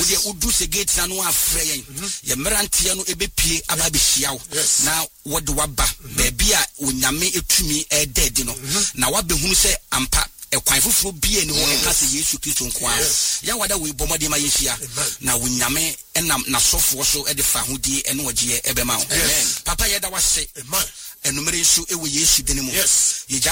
Would udu se gate na no afre ye mmerantie no ebepie aba be hia na wode waba baabi a onyame etumi dead no na wabehunu se ampa ekwan foforo bie ne ho ka se Yesu Kristo nko a ya wada we bomade ma yehia na wonyame enam na sofo so de fa hodi ene ogie ebema ho. Papa yeda wase enumere so ewe Yesu dene mu